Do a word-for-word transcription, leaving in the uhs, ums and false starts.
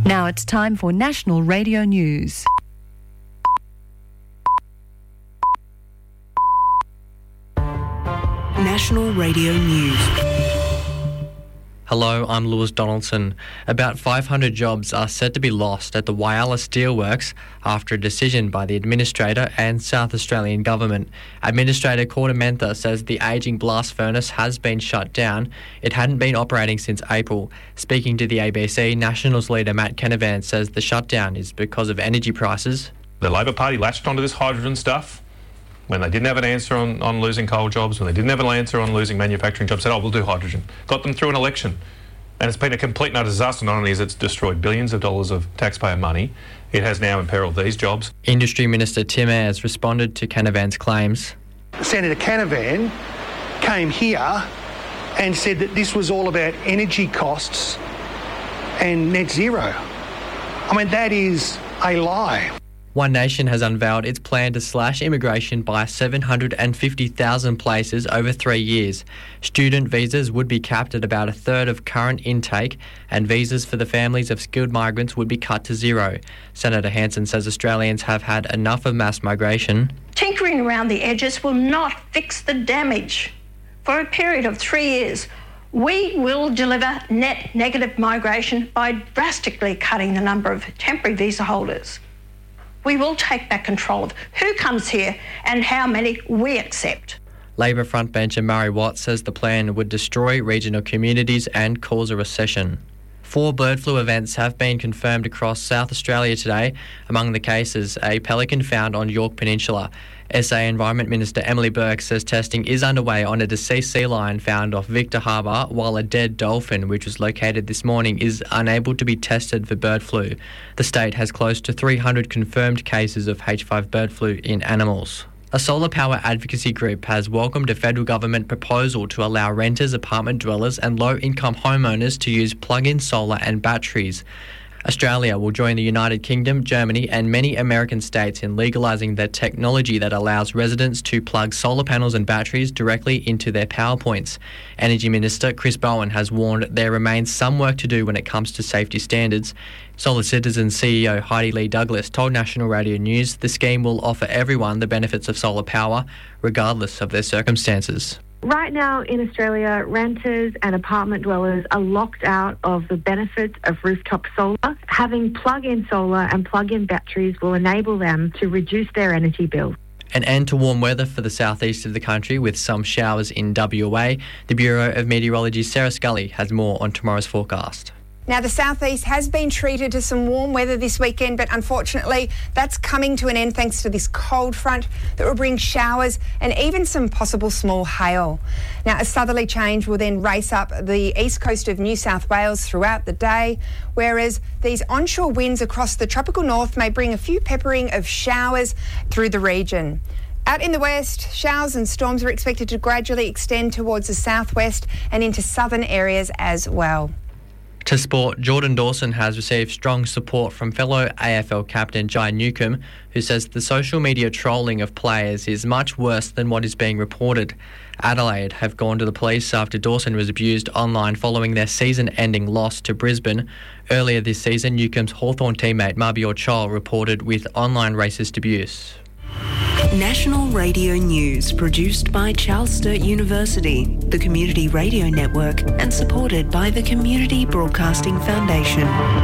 Now it's time for National Radio News. National Radio News. Hello, I'm Lewis Donaldson. About five hundred jobs are said to be lost at the Whyalla Steelworks after a decision by the Administrator and South Australian Government. Administrator Corda Mentha says the ageing blast furnace has been shut down. It hadn't been operating since April. Speaking to the A B C, Nationals leader Matt Canavan says the shutdown is because of energy prices. The Labor Party latched onto this hydrogen stuff when they didn't have an answer on, on losing coal jobs, when they didn't have an answer on losing manufacturing jobs, said, oh, we'll do hydrogen. Got them through an election. And it's been a complete and utter disaster. Not only has it destroyed billions of dollars of taxpayer money, it has now imperilled these jobs. Industry Minister Tim Ayres responded to Canavan's claims. Senator Canavan came here and said that this was all about energy costs and net zero. I mean, that is a lie. One Nation has unveiled its plan to slash immigration by seven hundred fifty thousand places over three years. Student visas would be capped at about a third of current intake, and visas for the families of skilled migrants would be cut to zero. Senator Hanson says Australians have had enough of mass migration. Tinkering around the edges will not fix the damage. For a period of three years, we will deliver net negative migration by drastically cutting the number of temporary visa holders. We will take back control of who comes here and how many we accept. Labor frontbencher Murray Watt says the plan would destroy regional communities and cause a recession. Four bird flu events have been confirmed across South Australia today. Among the cases, a pelican found on York Peninsula. S A Environment Minister Emily Burke says testing is underway on a deceased sea lion found off Victor Harbour, while a dead dolphin, which was located this morning, is unable to be tested for bird flu. The state has close to three hundred confirmed cases of H five bird flu in animals. A solar power advocacy group has welcomed a federal government proposal to allow renters, apartment dwellers and low-income homeowners to use plug-in solar and batteries. Australia will join the United Kingdom, Germany and many American states in legalising the technology that allows residents to plug solar panels and batteries directly into their power points. Energy Minister Chris Bowen has warned there remains some work to do when it comes to safety standards. Solar Citizens C E O Heidi Lee Douglas told National Radio News the scheme will offer everyone the benefits of solar power, regardless of their circumstances. Right now in Australia, renters and apartment dwellers are locked out of the benefits of rooftop solar. Having plug-in solar and plug-in batteries will enable them to reduce their energy bills. An end to warm weather for the southeast of the country with some showers in W A. The Bureau of Meteorology's Sarah Scully has more on tomorrow's forecast. Now, the southeast has been treated to some warm weather this weekend, but unfortunately that's coming to an end thanks to this cold front that will bring showers and even some possible small hail. Now, a southerly change will then race up the east coast of New South Wales throughout the day, whereas these onshore winds across the tropical north may bring a few peppering of showers through the region. Out in the west, showers and storms are expected to gradually extend towards the southwest and into southern areas as well. To sport, Jordan Dawson has received strong support from fellow A F L captain Jai Newcombe, who says the social media trolling of players is much worse than what is being reported. Adelaide have gone to the police after Dawson was abused online following their season-ending loss to Brisbane. Earlier this season, Newcombe's Hawthorn teammate Mabior Chol reported with online racist abuse. National Radio News, produced by Charles Sturt University, the Community Radio Network, and supported by the Community Broadcasting Foundation.